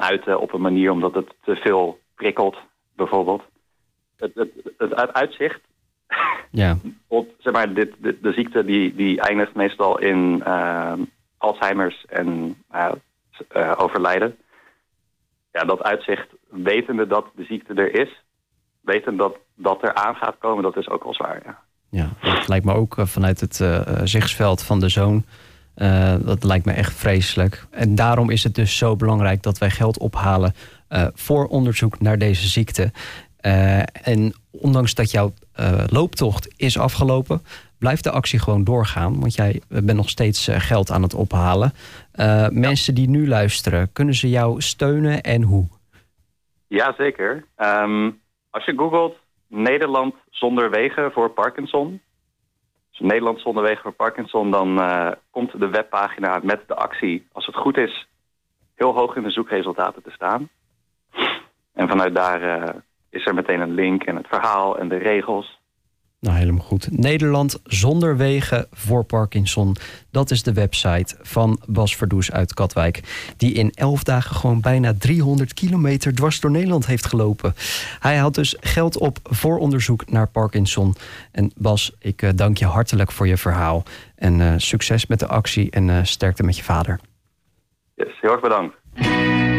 uiten op een manier omdat het te veel prikkelt, bijvoorbeeld. Het uitzicht, Ja. zeg maar, de ziekte die eindigt meestal in Alzheimer's en overlijden. Ja, dat uitzicht, wetende dat de ziekte er is, wetende dat er aan gaat komen, dat is ook wel zwaar, ja. Ja, dat lijkt me ook vanuit het zichtsveld van de zoon. Dat lijkt me echt vreselijk. En daarom is het dus zo belangrijk dat wij geld ophalen voor onderzoek naar deze ziekte. En ondanks dat jouw looptocht is afgelopen, blijft de actie gewoon doorgaan. Want jij bent nog steeds geld aan het ophalen. Mensen die nu luisteren, kunnen ze jou steunen en hoe? Ja, zeker. Als je googelt Nederland zonder wegen voor Parkinson. Dus Nederland zonder wegen voor Parkinson, dan komt de webpagina met de actie, als het goed is, heel hoog in de zoekresultaten te staan. En vanuit daar is er meteen een link en het verhaal en de regels. Nou, helemaal goed. Nederland zonder wegen voor Parkinson. Dat is de website van Bas Verdoes uit Katwijk, die in 11 dagen gewoon bijna 300 kilometer dwars door Nederland heeft gelopen. Hij had dus geld op voor onderzoek naar Parkinson. En Bas, ik dank je hartelijk voor je verhaal. En succes met de actie en sterkte met je vader. Yes, heel erg bedankt.